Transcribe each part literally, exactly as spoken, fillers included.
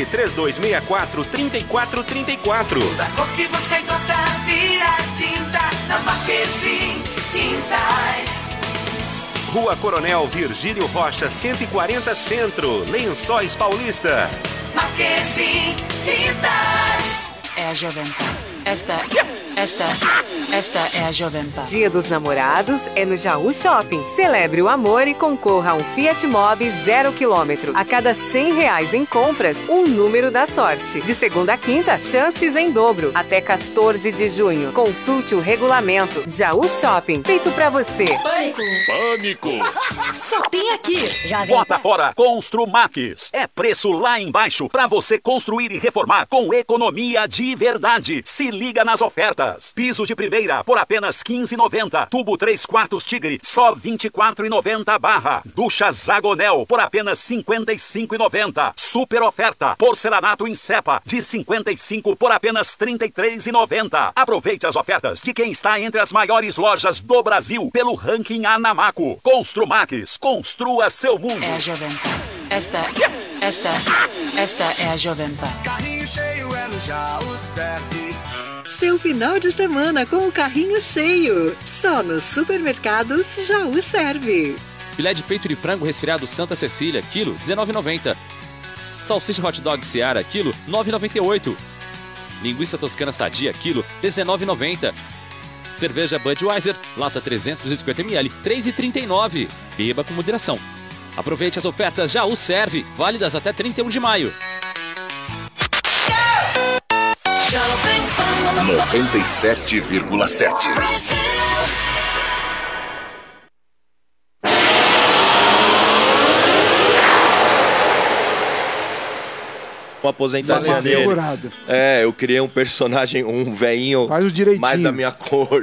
três dois seis quatro, três quatro três quatro. Da cor que você gosta, vira tinta na Marquezine Tintas. Rua Coronel Virgílio Rocha, cento e quarenta Centro, Lençóis Paulista. Marquezine Tintas. É a Jovem Pan. Esta, esta, esta é a Jovem Pan. Dia dos Namorados é no Jaú Shopping. Celebre o amor e concorra a um Fiat Mobi zero quilômetro. A cada cem reais em compras, um número da sorte. De segunda a quinta, chances em dobro. Até quatorze de junho. Consulte o regulamento. Jaú Shopping, feito pra você. Pânico. Pânico. Só tem aqui. Jovem Bota fora Construmax. É preço lá embaixo pra você construir e reformar com economia de verdade. Se liga nas ofertas. Piso de primeira por apenas quinze reais e noventa centavos. Tubo três quartos Tigre, só vinte e quatro reais e noventa centavos barra. Ducha Zagonel por apenas cinquenta e cinco reais e noventa centavos. Super oferta. Porcelanato em cepa de cinquenta e cinco por apenas trinta e três reais e noventa centavos. Aproveite as ofertas de quem está entre as maiores lojas do Brasil pelo ranking Anamaco. Construmax. Construa seu mundo. É a Jovem Pan. Esta, esta, esta é a Jovem Pan. Carrinho cheio é no Jaú Serve. Seu final de semana com o carrinho cheio. Só nos supermercados Jaú Serve. Filé de peito de frango resfriado Santa Cecília, quilo, dezenove reais e noventa centavos. Salsicha hot dog Seara, quilo, nove reais e noventa e oito centavos. Linguiça toscana sadia, quilo, dezenove reais e noventa centavos. Cerveja Budweiser, lata trezentos e cinquenta mililitros, três reais e trinta e nove centavos. Beba com moderação. Aproveite as ofertas Jaú Serve, válidas até trinta e um de maio. noventa e sete vírgula sete. Uma aposentadoria dele. É, eu criei um personagem, um velhinho mais da minha cor.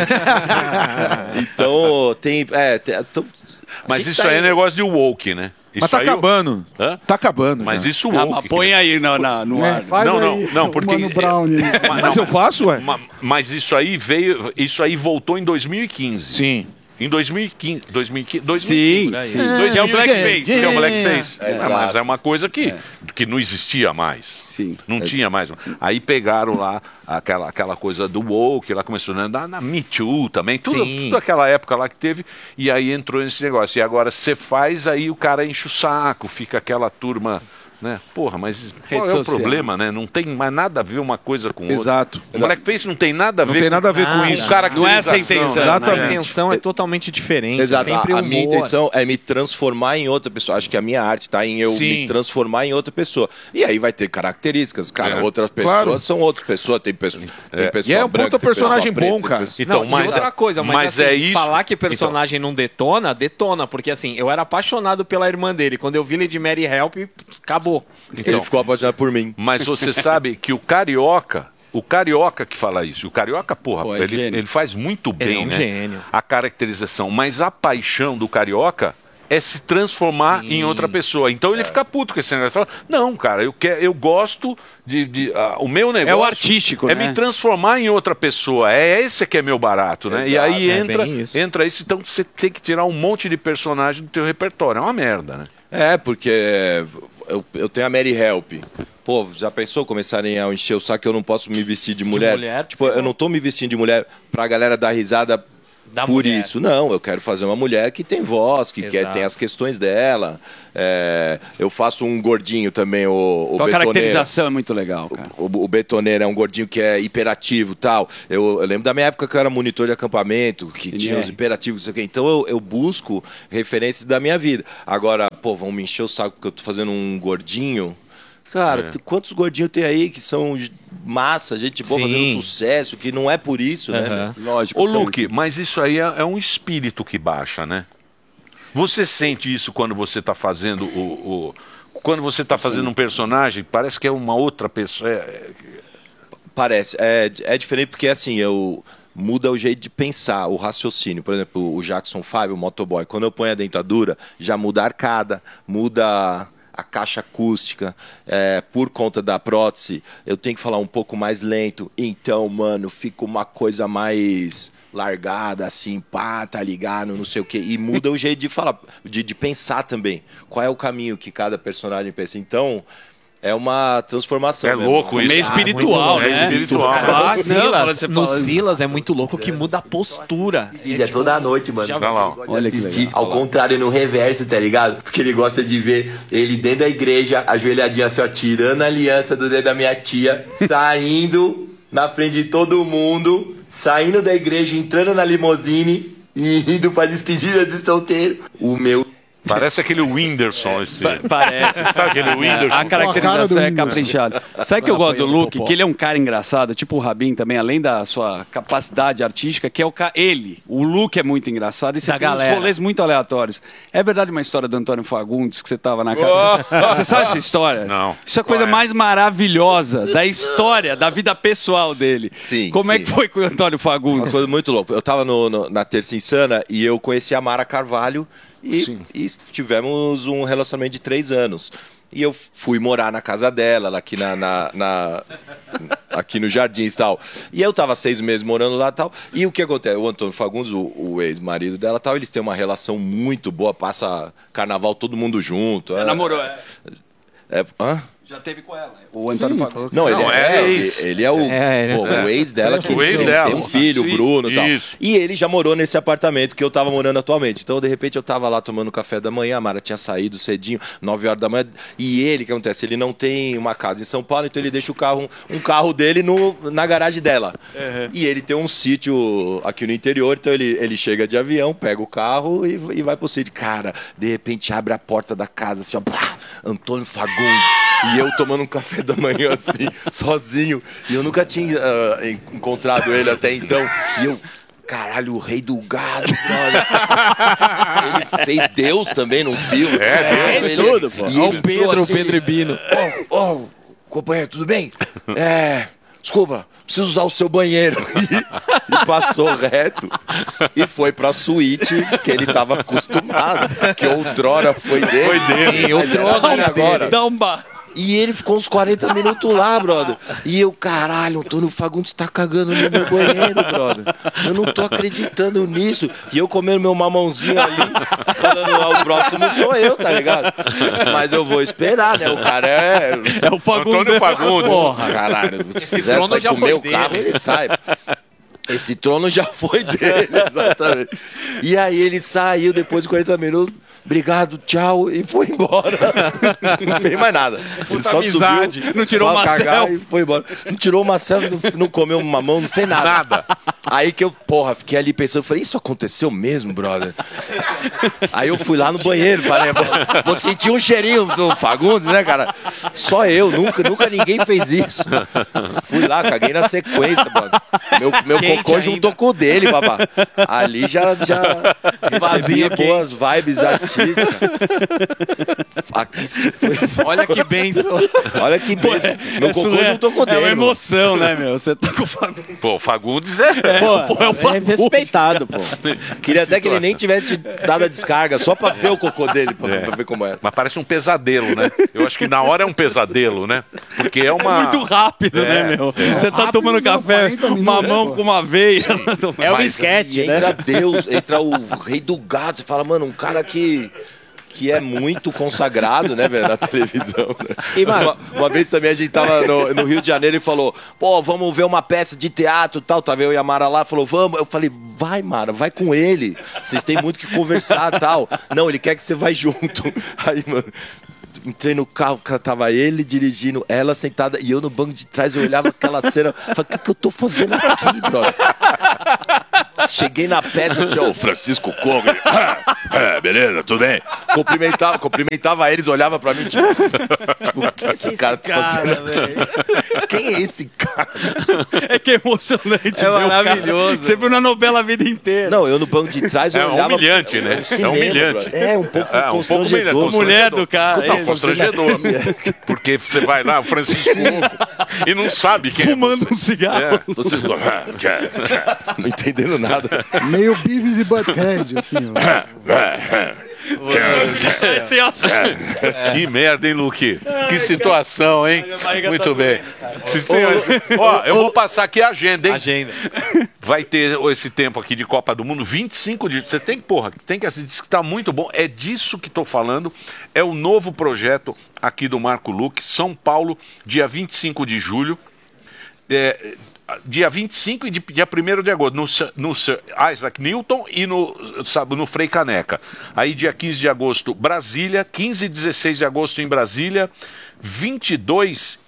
Então, tem... É, tem tô, mas isso tá aí é negócio de woke, né? Isso mas tá acabando. Eu... Tá acabando. Mas já. isso woke. Ah, põe aí no, na, no é, ar. Não, não, não, porque... Mano Brown, mas, mas eu faço, ué. Mas isso aí veio... Isso aí voltou em dois mil e quinze. Sim. Em dois mil e quinze. dois mil e quinze sim, sim. Que é o blackface. Que é o blackface. É, é, mas é uma coisa que, é. que não existia mais. Sim. Não é. tinha mais. Aí pegaram lá aquela, aquela coisa do woke, lá começou né, na, na Me Too também, tudo, tudo aquela época lá que teve, e aí entrou nesse negócio. E agora você faz, aí o cara enche o saco, fica aquela turma... Né? Porra, mas qual é o problema, né? Não tem mais nada a ver uma coisa com outra. Exato. O blackface não tem nada a ver, não tem nada a ver com, com isso. Não é essa a intenção. Exatamente. A intenção é totalmente diferente. Exato. Sempre a, a minha intenção é me transformar em outra pessoa. Acho que a minha arte está em eu Sim. me transformar em outra pessoa. E aí vai ter características, cara. É. Outras pessoas claro. são outras pessoas. Tem, pessoa, tem é. pessoa e é branca, um puta personagem preta, bom, cara. Pessoa... Então, não, mas outra coisa, mas, mas assim, é isso. Falar que personagem então. não detona, detona. Porque assim, eu era apaixonado pela irmã dele. Quando eu vi Lady Mary Help, acabou. Então, ele ficou apaixonado por mim. Mas você sabe que o carioca, o carioca que fala isso, o carioca, porra, Pô, é ele, ele faz muito bem, ele é um né? Gênio. A caracterização. Mas a paixão do carioca é se transformar Sim. em outra pessoa. Então ele é. fica puto com esse negócio. Fala, não, cara, eu, quero, eu gosto de... de uh, o meu negócio... É o artístico, É né? me transformar em outra pessoa. É esse que é meu barato, né? Exato. E aí é entra isso. entra isso. Então você tem que tirar um monte de personagem do teu repertório. É uma merda, né? É, porque... Eu, eu tenho a Mary Help. Pô, já pensou começarem a encher o saco que eu não posso me vestir de mulher? De mulher tipo, eu não tô me vestindo de mulher pra galera dar risada da por mulher. Isso. Não, eu quero fazer uma mulher que tem voz, que quer, tem as questões dela. É, eu faço um gordinho também, o, o Tua caracterização é muito legal, cara. O, o, o betoneiro é um gordinho que é hiperativo e tal. Eu, eu lembro da minha época que eu era monitor de acampamento, que tinha é. os hiperativos, isso aqui. Então eu, eu busco referências da minha vida. Agora, pô, vão me encher o saco porque eu tô fazendo um gordinho. Cara, é. quantos gordinhos tem aí que são massa, gente boa, Sim. fazendo sucesso, que não é por isso, uhum. né? Lógico. Ô, Luke, mas isso aí é, é um espírito que baixa, né? Você sente isso quando você está fazendo o, o... Quando você está fazendo um personagem, parece que é uma outra pessoa. É... Parece. É, é diferente porque, assim, eu... muda o jeito de pensar, o raciocínio. Por exemplo, o Jackson cinco, o motoboy, quando eu ponho a dentadura, já muda a arcada, muda... a caixa acústica, é, por conta da prótese, eu tenho que falar um pouco mais lento. Então, mano, fica uma coisa mais largada, assim, pá, tá ligado, não sei o quê. E muda o jeito de falar, de, de pensar também. Qual é o caminho que cada personagem pensa. Então, É uma transformação. É mesmo. louco isso. Meio espiritual, Ah, né? É espiritual. Cara, Ah, no não, Silas, você no falando. Silas é muito louco que muda a postura. Vídeo é toda noite, mano. Olha lá, ó. Olha que Assistir legal. ao contrário, no reverso, tá ligado? Porque ele gosta de ver ele dentro da igreja, ajoelhadinho assim, ó, tirando a aliança do dedo da minha tia, saindo na frente de todo mundo, saindo da igreja, entrando na limusine e indo pra despedida de solteiro. O meu... Parece aquele Whindersson esse. Pa- Parece. Sabe aquele Whindersson? A caracterização do é Whindersson. caprichada. Sabe que eu gosto do Luke? Que ele é um cara engraçado, tipo o Rabin também, além da sua capacidade artística, que é o ca... ele. O Luke é muito engraçado e você Da tem uns galera. rolês muito aleatórios. É verdade uma história do Antônio Fagundes que você tava na casa. Você sabe essa história? Não. Isso é a coisa Qual é? mais maravilhosa da história, da vida pessoal dele. Sim, Como é sim. que foi com o Antônio Uma Fagundes? coisa muito louca. Eu tava no- no- na Terça Insana e eu conheci a Mara Carvalho e, e tivemos um relacionamento de três anos. E eu fui morar na casa dela, ela aqui, na, na- na- aqui no Jardins e tal. E eu tava seis meses morando lá e tal. E o que acontece? O Antônio Fagundes, o, o ex-marido dela tal, eles têm uma relação muito boa, passa carnaval todo mundo junto. Você é- namorou, é? é- hã? Já teve com ela. O Antônio Fagundes. Não, ele Não, é, é ele, ex. ele é o, É, pô, é. o ex dela, É, que o ex eles dela. têm um filho, o Isso, Bruno e tal. isso. E ele já morou nesse apartamento que eu tava morando atualmente. Então, de repente, eu tava lá tomando café da manhã, a Mara tinha saído cedinho, nove horas da manhã. E ele, o que acontece? Ele não tem uma casa em São Paulo, então ele deixa o carro, um, um carro dele no, na garagem dela. E ele tem um sítio aqui no interior, então ele, ele chega de avião, pega o carro e, e vai pro sítio. Cara, de repente abre a porta da casa, assim, ó, pá, Antônio Fagundes. E eu tomando um café da manhã assim, sozinho. E eu nunca tinha ah, encontrado ele até então. E eu, caralho, o rei do gado, brother. Ele fez Deus também num filme. É, Deus. tudo, pô. E Ó, ele o Pedro, entrou o Pedro e Bino. Ô, ô, companheiro, tudo bem? É, desculpa, preciso usar o seu banheiro. E, e passou reto e foi pra suíte que ele tava acostumado, que outrora foi dele. Foi dele. Sim, outrora era agora. Dá um bar. E ele ficou uns quarenta minutos lá, brother. E eu, caralho, o Antônio Fagundes tá cagando no meu banheiro, brother. Eu não tô acreditando nisso. E eu comendo meu mamãozinho ali, falando, ah, o próximo sou eu, tá ligado? Mas eu vou esperar, né? O cara é... É o Fagundes. Antônio Fagundes. Porra, caralho, se quiser trono sair já com o foi meu dele. carro, ele sai. Esse trono já foi dele, exatamente. E aí ele saiu depois de quarenta minutos. Obrigado, tchau, e foi embora. Não fez mais nada. Ele só amizade. subiu, Não tirou pra uma cagar selfie. e foi embora. Não tirou uma selfie, não, não comeu uma mão, não fez nada. Nada. Aí que eu, porra, fiquei ali pensando, falei, isso aconteceu mesmo, brother? Aí eu fui lá no banheiro, falei, vou, vou sentir um cheirinho do Fagundes, né, cara? Só eu, nunca, nunca ninguém fez isso. Fui lá, caguei na sequência, brother. Meu, meu Quente cocô ainda. juntou com o dele, babá. Ali já, já recebia quente. boas vibes artísticas. Aqui isso foi... Olha que benção. Olha que benção. Meu Isso cocô é- juntou com o É dele. uma mano. emoção, né, meu? Você tá com o Fagundes. Pô, o Fagundes é. Pô, Pô, é o é Fagundes, respeitado, pô. Queria até que ele nem tivesse dado a descarga, só pra ver o cocô dele, pra, pra ver como era. Mas parece um pesadelo, né? Eu acho que na hora é um pesadelo, né? Porque é uma. É muito rápido, É, né, meu? é. Você tá Rápido, tomando não, café, quarenta minutos, mamão né, pô? com uma veia. É um Mas- esquete, E né? entra Deus, entra o rei do gado. Você fala, mano, um cara que, que é muito consagrado, né, velho, na televisão. Né? E, mano- uma, uma vez também a gente tava no, no Rio de Janeiro e falou, pô, vamos ver uma peça de teatro e tal. Tava eu e a Mara lá, falou, vamos. Eu falei, vai, Mara, vai com ele. Vocês têm muito que conversar e tal. Não, ele quer que você vai junto. Aí, mano... Entrei no carro, tava ele dirigindo, ela sentada e eu no banco de trás. Eu olhava aquela cena, falei, o que, que eu tô fazendo aqui, brother? Cheguei na peça, tinha o Francisco Cogo. ele, "Ah, é, beleza, tudo bem. Cumprimentava, cumprimentava eles, olhava pra mim, tipo, tipo o que esse cara tá fazendo aqui? Quem é esse cara? É que é emocionante. É ver o cara. maravilhoso. Você viu na novela a vida inteira. Não, eu no banco de trás, eu É olhava... humilhante, né? um cinema, É humilhante. brother. É, um pouco É, um pouco constrangedor. humilhante, Mulher do cara. Não, é, constrangedor. Porque você vai lá, o Francisco e não sabe quem Fumando é um cigarro. É. Vocês não entendendo nada. Meio Beavis e Butthead, assim, ó. Esse é o assunto. Que merda, hein, Luque? Que situação, hein? Muito bem. Se tem- Ó, eu vou passar aqui a agenda, hein? Agenda. Vai ter esse tempo aqui de Copa do Mundo, vinte e cinco de... Você tem, porra, tem que assistir, que tá muito bom. É disso que tô falando. É o novo projeto aqui do Marco Luque, São Paulo, dia vinte e cinco de julho. É, dia vinte e cinco e de- dia primeiro de agosto, no, Sir- no Sir Isaac Newton e no, sabe, no Frei Caneca. Aí dia quinze de agosto, Brasília, quinze e dezesseis de agosto em Brasília, vinte e dois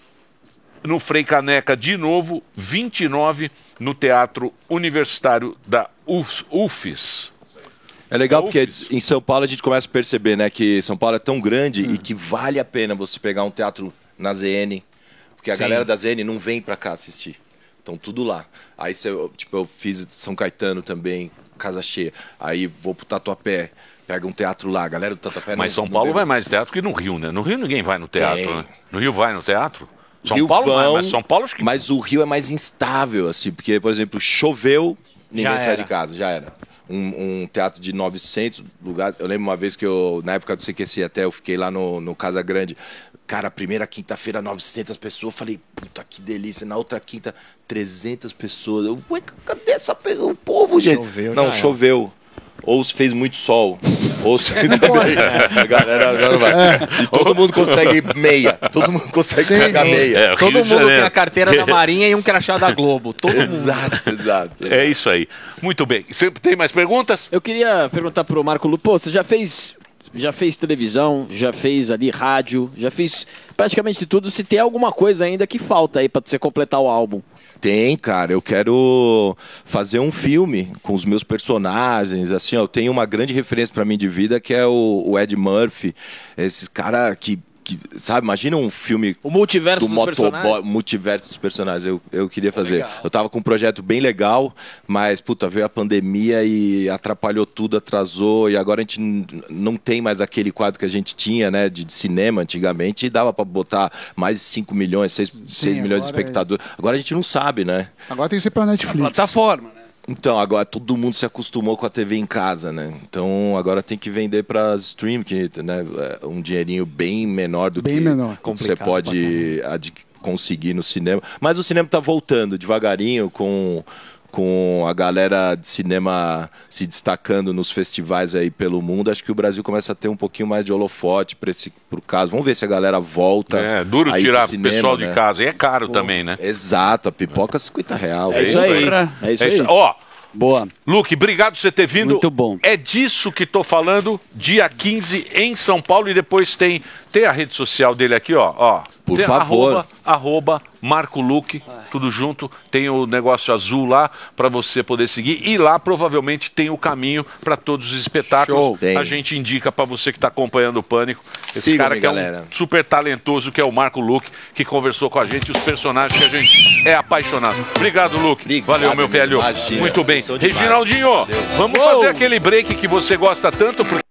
no Frei Caneca de novo, vinte e nove no Teatro Universitário da U F U F S. É legal porque em São Paulo a gente começa a perceber, né, que São Paulo é tão grande e que vale a pena você pegar um teatro na Z N, porque a Sim. galera da Z N não vem pra cá assistir. Estão tudo lá. Aí você, tipo, eu fiz São Caetano também, casa cheia. Aí vou pro Tatuapé, pega um teatro lá, a galera do Tatuapé Mas não, São não Paulo vem. vai mais teatro que no Rio, né? No Rio ninguém vai no teatro, Tem. né? No Rio vai no teatro? São Rio Paulo vai, vão, mas São Paulo acho que... Mas o Rio é mais instável, assim, porque, por exemplo, choveu, ninguém Já sai era. de casa, já era. Um, um teatro de novecentos lugares. Eu lembro uma vez que eu, na época do C Q C até, eu fiquei lá no, no Casa Grande. Cara, a primeira quinta-feira, novecentas pessoas. Eu falei, puta, que delícia. Na outra quinta, trezentas pessoas. Eu, ué, cadê essa, pe- o povo, gente? Choveu, não, já era. choveu. Ou se fez muito sol. Ou se também. A galera agora vai. E todo mundo consegue meia. Todo mundo consegue pegar meia. É, o Rio Todo de mundo Janeiro. tem a carteira da Marinha e um crachá da Globo. Todo mundo. Exato, exato. É isso aí. Muito bem. Você tem mais perguntas? Eu queria perguntar pro Marco Luque, pô, você já fez, já fez televisão, já fez ali rádio, já fez praticamente tudo. Se tem alguma coisa ainda que falta aí pra você completar o álbum? Tem, cara. Eu quero fazer um filme com os meus personagens. Assim, ó, eu tenho uma grande referência pra mim de vida que é o, o Ed Murphy. Esses cara que, que, sabe? Imagina um filme O multiverso do dos personagens. motoboy, multiverso dos personagens. Eu, eu queria fazer. Eu tava com um projeto bem legal, mas puta, veio a pandemia e atrapalhou tudo, atrasou e agora a gente n- não tem mais aquele quadro que a gente tinha, né, de, de cinema antigamente e dava pra botar mais de cinco milhões, seis milhões de agora é- espectadores. Agora a gente não sabe, né? Agora tem que ser pra Netflix. Plataforma, né? Então, agora todo mundo se acostumou com a T V em casa, né? Então, agora tem que vender para stream, que né, é um dinheirinho bem menor do Bem que menor. você Complicado pode ad- conseguir no cinema. Mas o cinema tá voltando devagarinho com com a galera de cinema se destacando nos festivais aí pelo mundo. Acho que o Brasil começa a ter um pouquinho mais de holofote para esse pro caso. Vamos ver se a galera volta. É, duro aí tirar pro o cinema, pessoal de né? casa. E é caro Pô, também, né? Exato, a pipoca cinquenta reais. É isso aí. É isso aí. Ó, Boa. Luque, obrigado por você ter vindo. Muito bom. É disso que tô falando, dia quinze em São Paulo e depois tem, tem a rede social dele aqui, ó. ó. Por Tem favor. Arroba, arroba Marco Luque, tudo junto. Tem o negócio azul lá para você poder seguir. E lá provavelmente tem o caminho para todos os espetáculos. Show. Tem. A gente indica para você que está acompanhando o Pânico. Esse Sigam-me, cara que é galera. um super talentoso, que é o Marco Luque, que conversou com a gente, os personagens que a gente é apaixonado. Obrigado, Luque. Obrigado, Valeu, meu velho. imagina, Muito bem. vocês são demais. Reginaldinho, Valeu. vamos Uou. fazer aquele break que você gosta tanto, porque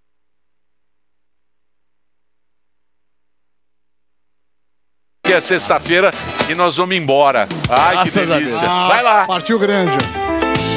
é sexta-feira e nós vamos embora. Ai, Graças que a delícia. Deus. Vai lá. Partiu grande.